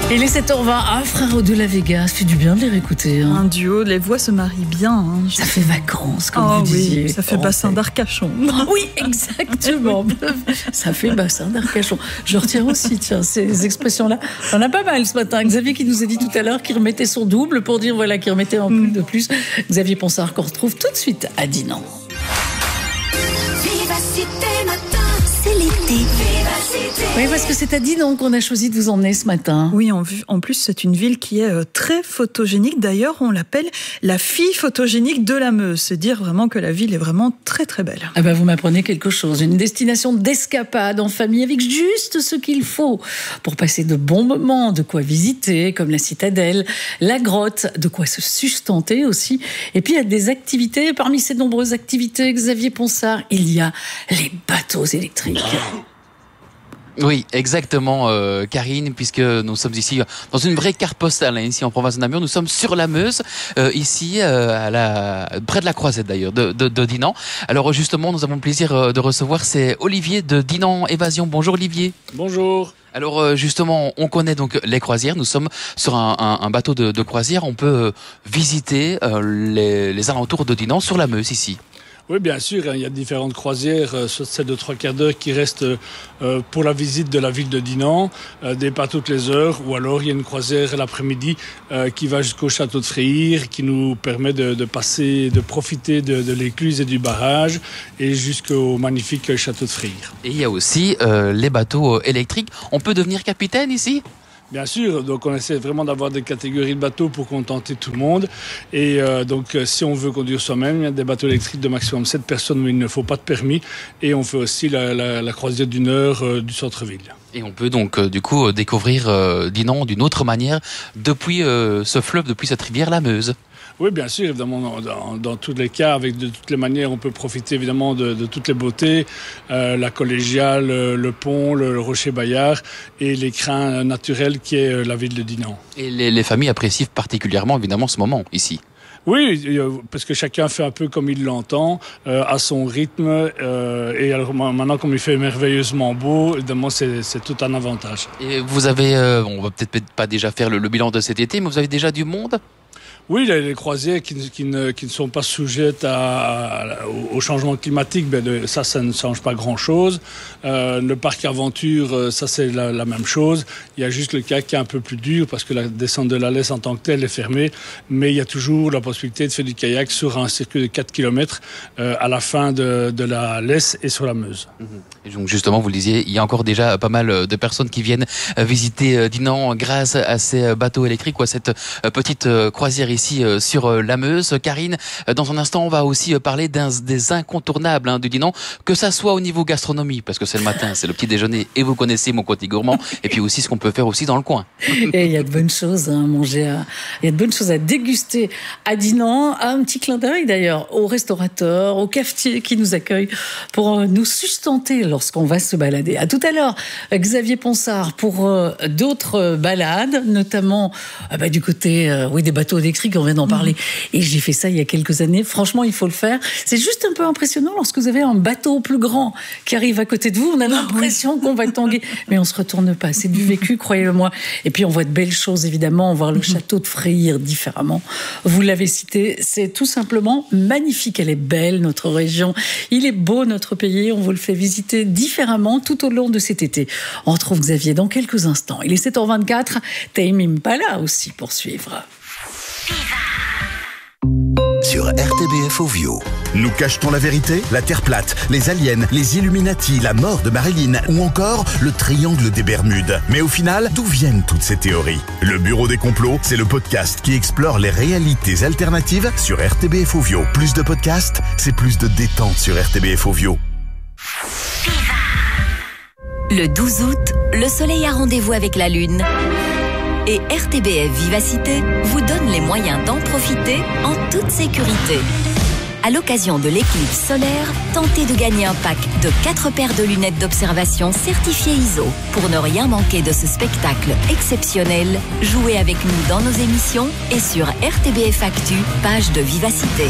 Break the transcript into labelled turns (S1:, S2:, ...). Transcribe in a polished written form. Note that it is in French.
S1: Il est 7h20, Frérot de la Vega, ça fait du bien de les réécouter.
S2: Un duo, les voix se marient bien.
S1: Ça fait vacances, comme vous disiez.
S2: Oui, ça fait bassin d'Arcachon.
S1: Oui, exactement. Ça fait bassin d'Arcachon. Je retiens aussi, tiens, ces expressions-là. On en a pas mal ce matin. Xavier qui nous a dit tout à l'heure qu'il remettait son double pour dire voilà, qu'il remettait en plus de plus. Xavier Ponsard qu'on retrouve tout de suite à Dinan.
S3: C'est l'été.
S1: Oui, parce que c'est à Dinan qu'on a choisi de vous emmener ce matin.
S2: Oui, en plus, c'est une ville qui est très photogénique. D'ailleurs, on l'appelle la fille photogénique de la Meuse. C'est dire vraiment que la ville est vraiment très, très belle.
S1: Ah ben, vous m'apprenez quelque chose. Une destination d'escapade en famille avec juste ce qu'il faut pour passer de bons moments, de quoi visiter, comme la citadelle, la grotte, de quoi se sustenter aussi. Et puis, il y a des activités. Parmi ces nombreuses activités, Xavier Ponsard, il y a les bateaux électriques.
S4: Oui, exactement, Karine, puisque nous sommes ici dans une vraie carte postale, ici en province de Namur. Nous sommes sur la Meuse, ici près de la Croisette d'ailleurs, de Dinan. Alors justement, nous avons le plaisir de recevoir, c'est Olivier de Dinan Évasion. Bonjour Olivier.
S5: Bonjour.
S4: Alors justement, on connaît donc les croisières. Nous sommes sur un bateau de croisière. On peut visiter les alentours de Dinan sur la Meuse ici.
S5: Oui, bien sûr, il y a différentes croisières, soit celles de 3/4 d'heure qui restent pour la visite de la ville de Dinan, des pas toutes les heures, ou alors il y a une croisière l'après-midi qui va jusqu'au château de Freyre, qui nous permet de profiter de l'écluse et du barrage, et jusqu'au magnifique château de Freyre.
S4: Et il y a aussi les bateaux électriques. On peut devenir capitaine ici ?
S5: Bien sûr, donc on essaie vraiment d'avoir des catégories de bateaux pour contenter tout le monde. Et donc si on veut conduire soi-même, il y a des bateaux électriques de maximum 7 personnes où il ne faut pas de permis. Et on fait aussi la croisière d'une heure du centre-ville.
S4: Et on peut donc du coup découvrir Dinan d'une autre manière depuis ce fleuve, depuis cette rivière, la Meuse.
S5: Oui, bien sûr, évidemment, dans tous les cas, de toutes les manières, on peut profiter évidemment de toutes les beautés, la collégiale, le pont, le rocher Bayard et l'écrin naturel qui est la ville de Dinan.
S4: Et les familles apprécient particulièrement évidemment ce moment ici.
S5: Oui, parce que chacun fait un peu comme il l'entend, à son rythme. Et alors maintenant, comme il fait merveilleusement beau, évidemment, c'est tout un avantage.
S4: Et vous avez, on va peut-être pas déjà faire le bilan de cet été, mais vous avez déjà du monde ?
S5: Oui, les croisières qui ne sont pas sujettes au changement climatique, ça ne change pas grand-chose. Le parc aventure, ça c'est la même chose. Il y a juste le cas qui est un peu plus dur parce que la descente de la Lesse en tant que telle est fermée. Mais il y a toujours la possibilité de faire du kayak sur un circuit de 4 km à la fin de la Lesse et sur la Meuse.
S4: Et donc justement, vous le disiez, il y a encore déjà pas mal de personnes qui viennent visiter Dinan grâce à ces bateaux électriques ou à cette petite croisière ici sur la Meuse. Karine, dans un instant, on va aussi parler des incontournables de Dinan, que ça soit au niveau gastronomie, parce que c'est le matin, c'est le petit déjeuner, et vous connaissez mon côté gourmand, et puis aussi ce qu'on peut faire aussi dans le coin.
S1: Et il y a de bonnes choses à manger, il y a de bonnes choses à déguster à Dinan. Un petit clin d'œil d'ailleurs aux restaurateurs, aux cafetiers qui nous accueillent pour nous sustenter lorsqu'on va se balader. À tout à l'heure, Xavier Ponsard pour d'autres balades, notamment du côté des bateaux électriques. On vient d'en parler. Et j'ai fait ça il y a quelques années. Franchement, il faut le faire. C'est juste un peu impressionnant lorsque vous avez un bateau plus grand qui arrive à côté de vous. On a l'impression qu'on va tanguer. Mais on se retourne pas. C'est du vécu, croyez-le-moi. Et puis, on voit de belles choses, évidemment. On voit le château de Freyre différemment. Vous l'avez cité. C'est tout simplement magnifique. Elle est belle, notre région. Il est beau, notre pays. On vous le fait visiter différemment tout au long de cet été. On retrouve Xavier dans quelques instants. Il est 7h24. Tame Impala aussi pour suivre.
S6: Sur RTBF Ovio. Nous cachetons la vérité, la Terre plate, les aliens, les Illuminati, la mort de Marilyn ou encore le triangle des Bermudes. Mais au final, d'où viennent toutes ces théories ? Le Bureau des complots, c'est le podcast qui explore les réalités alternatives sur RTBF Ovio. Plus de podcasts, c'est plus de détente sur RTBF Ovio.
S3: Le 12 août, le soleil a rendez-vous avec la lune. Et RTBF Vivacité vous donne les moyens d'en profiter en toute sécurité. À l'occasion de l'éclipse solaire, tentez de gagner un pack de 4 paires de lunettes d'observation certifiées ISO. Pour ne rien manquer de ce spectacle exceptionnel, jouez avec nous dans nos émissions et sur RTBF Actu, page de Vivacité.